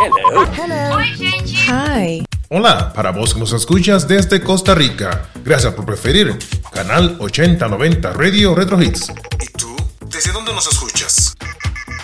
Hello. Oi, gente. Hi. Hola, para vos que nos escuchas desde Costa Rica. Gracias por preferir Canal 8090 Radio Retro Hits. ¿Y tú? ¿Desde dónde nos escuchas?